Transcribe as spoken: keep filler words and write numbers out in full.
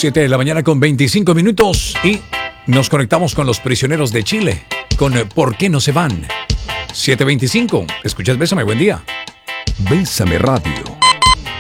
siete de la mañana con veinticinco minutos y nos conectamos con los prisioneros de Chile con ¿Por qué no se van? siete veinticinco. Escuchas Bésame, buen día. Bésame Radio.